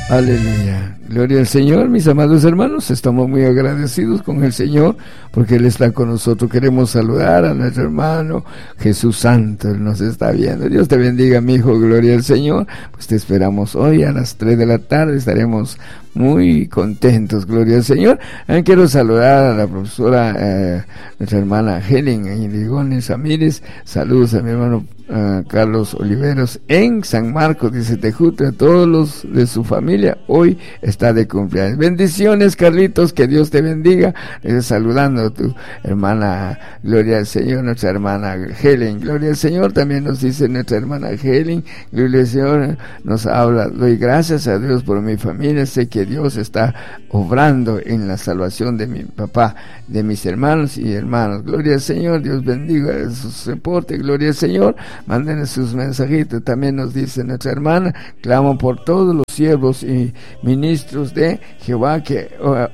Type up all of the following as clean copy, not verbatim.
Aleluya, gloria al Señor. Mis amados hermanos, estamos muy agradecidos con el Señor porque Él está con nosotros. Queremos saludar a nuestro hermano Jesús Santo, Él nos está viendo. Dios te bendiga, mi hijo, gloria al Señor. Pues te esperamos hoy a las 3 de la tarde, estaremos muy contentos, gloria al Señor. Quiero saludar a la profesora, nuestra hermana Helen Irigones Amírez. Saludos a mi hermano Carlos Oliveros en San Marcos, dice Tejutla, a todos los de su familia, hoy está de cumpleaños. Bendiciones, Carlitos, que Dios te bendiga. Saludando a tu hermana, gloria al Señor, nuestra hermana Helen, gloria al Señor. También nos dice nuestra hermana Helen, gloria al Señor, nos habla: doy gracias a Dios por mi familia, sé que Dios está obrando en la salvación de mi papá, de mis hermanos y hermanos, gloria al Señor. Dios bendiga su reporte, gloria al Señor. Manden sus mensajitos. También nos dice nuestra hermana: clamo por todos los siervos y ministros de Jehová que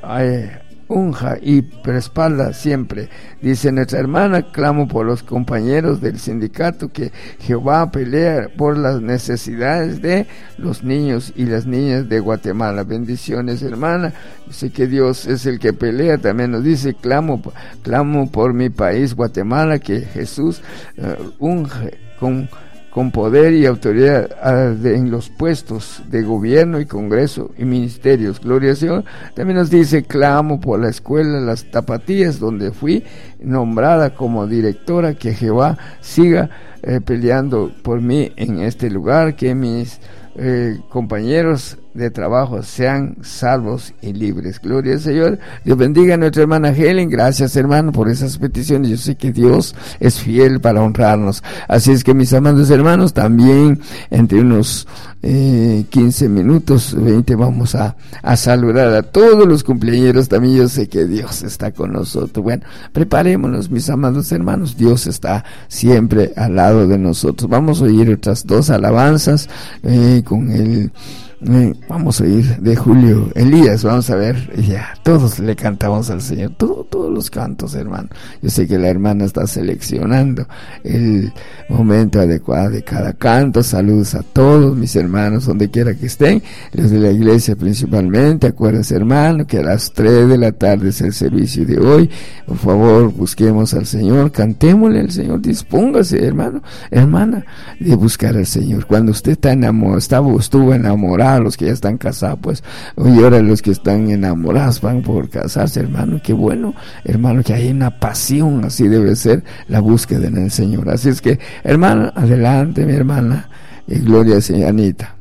unja y respalda siempre. Dice nuestra hermana: clamo por los compañeros del sindicato, que Jehová pelea por las necesidades de los niños y las niñas de Guatemala. Bendiciones, hermana. Sé que Dios es el que pelea. También nos dice: clamo por mi país, Guatemala, que Jesús unge con poder y autoridad en los puestos de gobierno y congreso y ministerios. Gloria al Señor. También nos dice: clamo por la escuela Las Tapatías, donde fui nombrada como directora, que Jehová siga peleando por mí en este lugar, que mis compañeros de trabajo sean salvos y libres. Gloria al Señor. Dios bendiga a nuestra hermana Helen. Gracias, hermano, por esas peticiones. Yo sé que Dios es fiel para honrarnos. Así es que, mis amados hermanos, también entre unos 15 minutos, 20, vamos a saludar a todos los cumpleaños. También yo sé que Dios está con nosotros. Bueno, preparémonos, mis amados hermanos. Dios está siempre al lado de nosotros. Vamos a oír otras dos alabanzas con el vamos a oír de Julio Elías. Vamos a ver, ya todos le cantamos al Señor, todos los cantos, hermano. Yo sé que la hermana está seleccionando el momento adecuado de cada canto. Saludos a todos mis hermanos donde quiera que estén, los de la iglesia principalmente. Acuérdense, hermano, que a las 3 de la tarde es el servicio de hoy. Por favor, busquemos al Señor, cantémosle al Señor. Dispóngase, hermano, hermana, de buscar al Señor. Cuando usted está enamorado, estuvo enamorado, los que ya están casados, pues hoy ahora los que están enamorados van por casarse, hermano. Qué bueno, hermano, que hay una pasión. Así debe ser la búsqueda en el Señor. Así es que, hermana, adelante, mi hermana, y gloria a Anita.